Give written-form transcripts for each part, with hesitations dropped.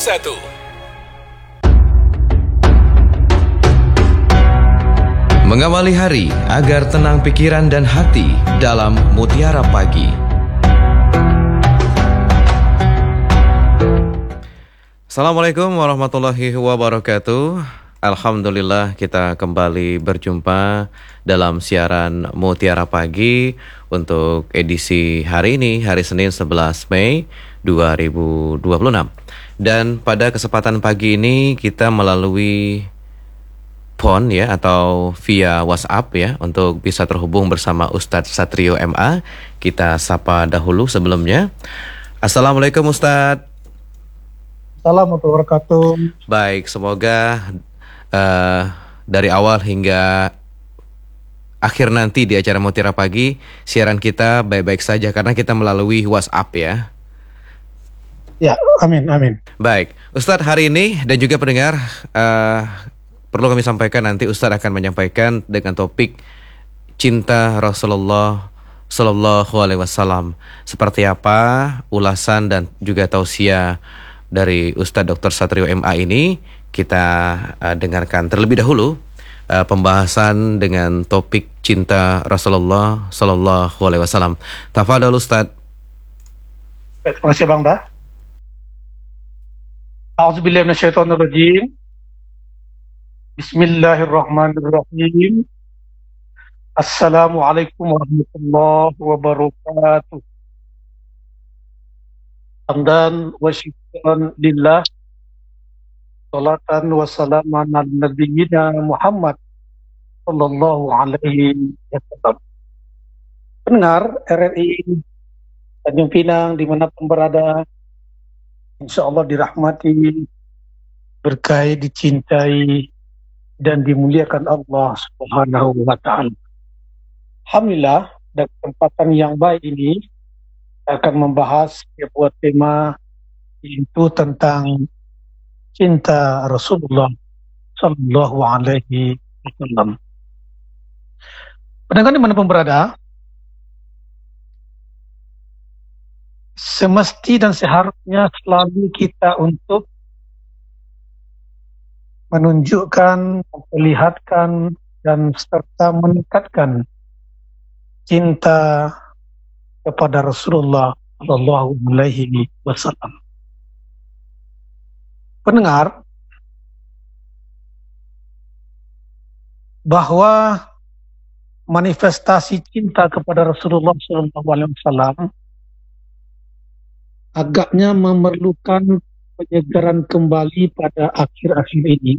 1. Mengawali hari agar tenang pikiran dan hati dalam Mutiara Pagi. Assalamualaikum warahmatullahi wabarakatuh. Alhamdulillah kita kembali berjumpa dalam siaran Mutiara Pagi untuk edisi hari ini, hari Senin 11 Mei 2026. Dan pada kesempatan pagi ini kita melalui phone ya atau via WhatsApp ya untuk bisa terhubung bersama Ustadz Satrio MA. Kita sapa dahulu sebelumnya. Assalamualaikum Ustadz. Assalamualaikum warahmatullahi wabarakatuh. Baik, semoga dari awal hingga akhir nanti di acara Mutiara Pagi siaran kita baik-baik saja karena kita melalui WhatsApp ya. Ya, amin. Baik, Ustadz hari ini dan juga pendengar perlu kami sampaikan nanti Ustadz akan menyampaikan dengan topik cinta Rasulullah Sallallahu Alaihi Wasallam. Seperti apa ulasan dan juga tausiah dari Ustadz Dr. Satrio MA ini, kita dengarkan terlebih dahulu pembahasan dengan topik cinta Rasulullah Sallallahu Alaihi Wasallam. Tafadhol Ustadz. Terima kasih Bang Dah. A'udzubillahi minasyaitonirrajim. Bismillahirrahmanirrahim. Assalamualaikum warahmatullahi wabarakatuh. Hamdan wa syukran lillah. Salatan wa salaman ala nabiyyina Muhammad sallallahu alaihi wasallam. Pendengar RRI Tanjung Pinang dimanapun berada, insya Allah dirahmati, berkahi, dicintai, dan dimuliakan Allah Subhanahu wa Ta'ala. Alhamdulillah, dan kesempatan yang baik ini akan membahas sebuah tema yaitu tentang cinta Rasulullah Sallallahu Alaihi Wasallam. Pendengar dimanapun berada, semesti dan seharusnya selalu kita untuk menunjukkan, memperlihatkan, dan serta meningkatkan cinta kepada Rasulullah Sallallahu Alaihi Wasallam. Pendengar, bahwa manifestasi cinta kepada Rasulullah Sallallahu Alaihi Wasallam agaknya memerlukan penyegaran kembali pada akhir-akhir ini,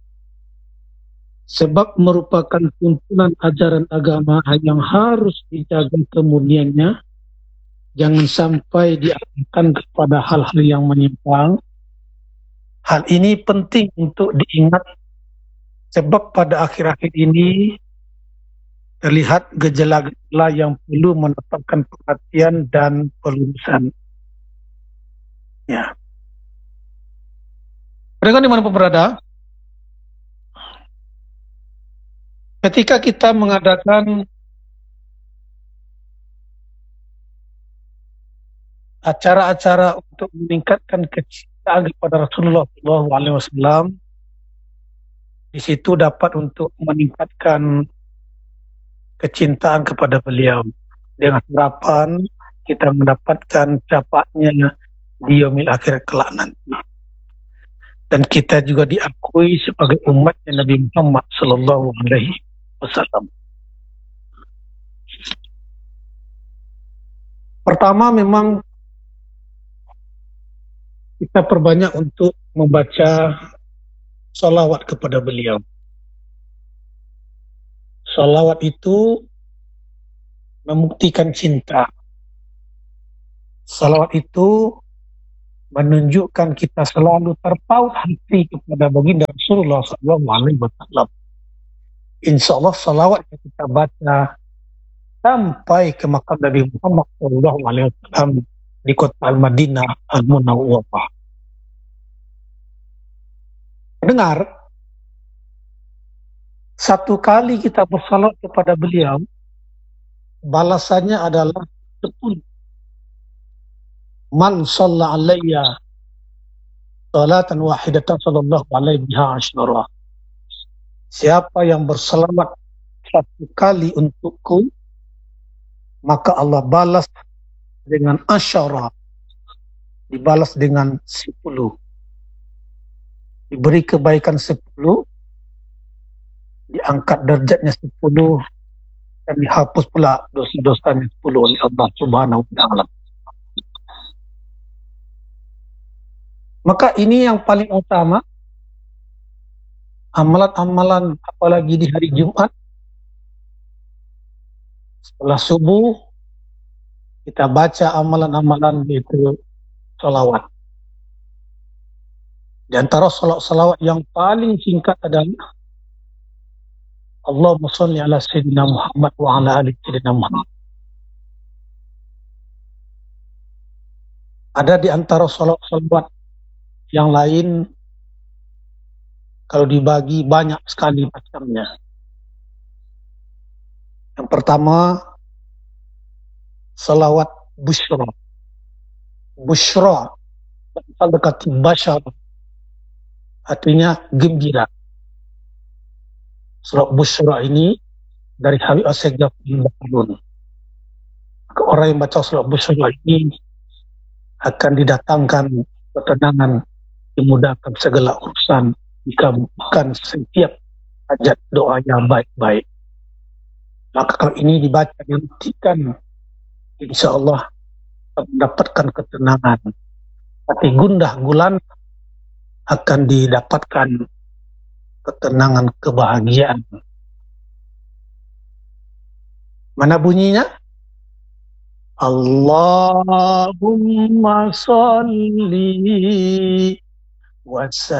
sebab merupakan tuntunan ajaran agama yang harus dijaga kemurniannya, jangan sampai diarahkan kepada hal-hal yang menyimpang. Hal ini penting untuk diingat, sebab pada akhir-akhir ini terlihat gejala-gejala yang perlu mendapatkan perhatian dan pelurusan. Ya. Pendengar dimanapun berada, ketika kita mengadakan acara-acara untuk meningkatkan kecintaan kepada Rasulullah SAW, di situ dapat untuk meningkatkan kecintaan kepada beliau dengan harapan kita mendapatkan capaiannya di yaumil akhir kelak nanti. Dan kita juga diakui sebagai umatnya Nabi Muhammad Sallallahu Alaihi Wasallam. Pertama, memang kita perbanyak untuk membaca salawat kepada beliau. Salawat itu membuktikan cinta. Salawat itu menunjukkan kita selalu terpaut hati kepada baginda Rasulullah SAW. Insya Allah salawat yang kita baca sampai ke makam Nabi Muhammad SAW di kota Al-Madinah Al-Munawwarah. Dengar, satu kali kita bersalawat kepada beliau, balasannya adalah 10. Man shalla alayya salatan wahidatan sallallahu alaihi biha asyara. Siapa yang berselawat satu kali untukku, maka Allah balas dengan asyara, dibalas dengan 10. Diberi kebaikan 10, diangkat derajatnya 10, dan dihapus pula dosa-dosanya 10 oleh Allah Subhanahu wa taala. Maka ini yang paling utama, amalan-amalan apalagi di hari Jumat. Setelah subuh kita baca amalan-amalan itu salawat. Di antara salawat yang paling singkat adalah Allahumma shalli ala sayyidina Muhammad wa ala ali sayyidina Muhammad. Ada di antara salawat yang lain, kalau dibagi banyak sekali macamnya. Yang pertama, salawat busyra. Busyra berasal dekat basyar, artinya gembira. Salawat busyra ini dari Habib As-Segaf bin Baharun. Orang yang baca salawat busyra ini akan didatangkan ketenangan, dimudahkan segala urusan, dikabulkan setiap hajat doanya baik-baik. Maka kalau ini dibaca dihentikan, insya Allah mendapatkan ketenangan. Hati gundah gulana akan didapatkan ketenangan, kebahagiaan. Mana bunyinya? Allahumma salli wa sallim